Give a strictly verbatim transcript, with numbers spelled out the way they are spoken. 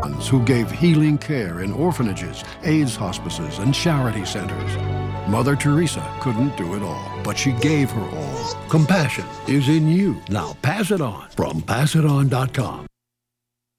who gave healing care in orphanages, AIDS hospices, and charity centers. Mother Teresa couldn't do it all, but she gave her all. Compassion is in you. Now pass it on from pass it on dot com.